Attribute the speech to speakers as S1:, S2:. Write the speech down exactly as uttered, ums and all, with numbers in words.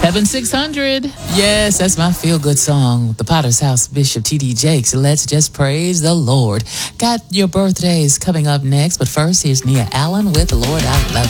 S1: Heaven six hundred. Yes, that's my feel-good song. The Potter's House Bishop T D Jakes. Let's just praise the Lord. Got your birthdays coming up next, but first, here's Nia Allen with Lord, I Love You.